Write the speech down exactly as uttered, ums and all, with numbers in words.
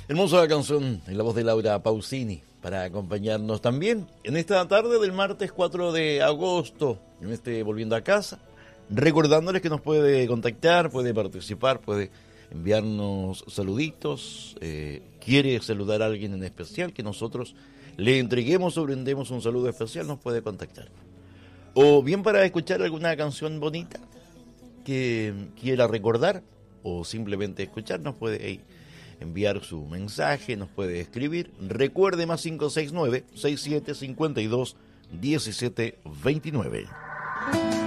Hermosa canción en la voz de Laura Pausini para acompañarnos también en esta tarde del martes cuatro de agosto, en este Volviendo a Casa, recordándoles que nos puede contactar, puede participar, puede enviarnos saluditos, eh, quiere saludar a alguien en especial que nosotros le entreguemos o brindemos un saludo especial, nos puede contactar. O bien para escuchar alguna canción bonita que quiera recordar o simplemente escuchar, nos puede hey, enviar su mensaje, nos puede escribir. Recuerde más cinco seis nueve, seis siete cinco dos, uno siete dos nueve.